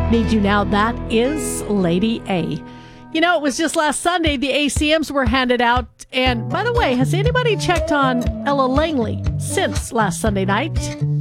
Need You Now, that is Lady A. You know, it was just last Sunday the ACMs were handed out. And by the way, has anybody checked on Ella Langley since last Sunday night?